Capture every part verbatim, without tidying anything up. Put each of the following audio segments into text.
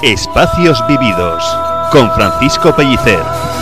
Espacios Vividos, con Francisco Pellicer.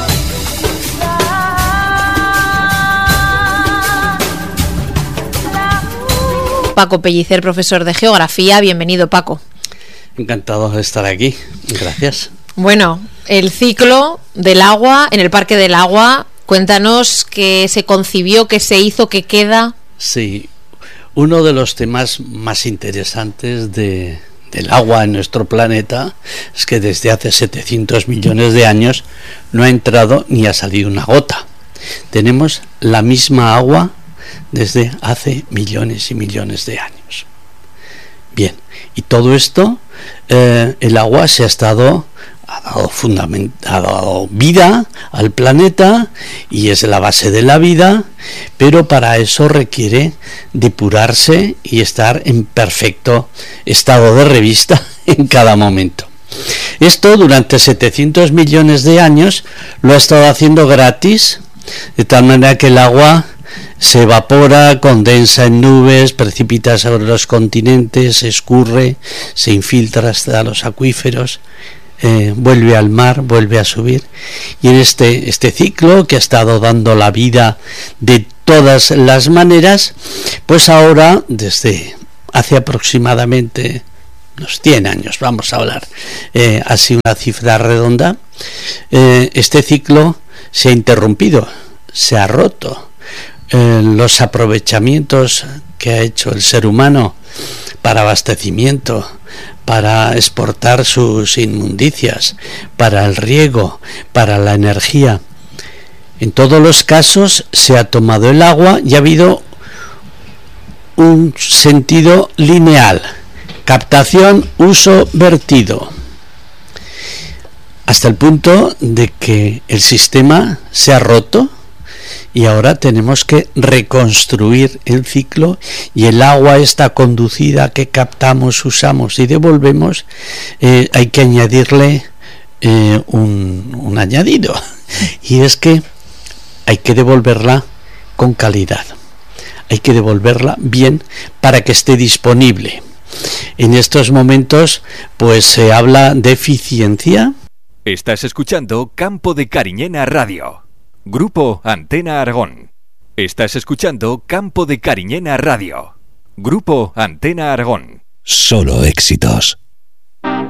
Paco Pellicer, profesor de Geografía. Bienvenido, Paco. Encantado de estar aquí. Gracias. Bueno, el ciclo del agua en el Parque del Agua. Cuéntanos qué se concibió, qué se hizo, qué queda. Sí, uno de los temas más interesantes de, del agua en nuestro planeta es que desde hace setecientos millones de años no ha entrado ni ha salido una gota. Tenemos la misma agua desde hace millones y millones de años. Bien, y todo esto, eh, el agua se ha estado, ha dado, fundament, ha dado vida al planeta y es la base de la vida, pero para eso requiere depurarse y estar en perfecto estado de revista en cada momento. Esto durante setecientos millones de años lo ha estado haciendo gratis, de tal manera que el agua se evapora, condensa en nubes, precipita sobre los continentes, escurre, se infiltra hasta los acuíferos, eh, vuelve al mar, vuelve a subir. Y en este, este ciclo que ha estado dando la vida de todas las maneras, pues ahora, desde hace aproximadamente unos cien años, vamos a hablar, eh, así una cifra redonda, eh, este ciclo se ha interrumpido, se ha roto. Eh, los aprovechamientos que ha hecho el ser humano para abastecimiento, para exportar sus inmundicias, para el riego, para la energía. En todos los casos se ha tomado el agua y ha habido un sentido lineal: captación, uso, vertido, hasta el punto de que el sistema se ha roto. Y ahora tenemos que reconstruir el ciclo, y el agua está conducida que captamos, usamos y devolvemos. Eh, hay que añadirle eh, un, un añadido, y es que hay que devolverla con calidad, hay que devolverla bien para que esté disponible. En estos momentos pues se habla de eficiencia. Estás escuchando Campo de Cariñena Radio. Grupo Antena Aragón. Estás escuchando Campo de Cariñena Radio. Grupo Antena Aragón. Solo éxitos.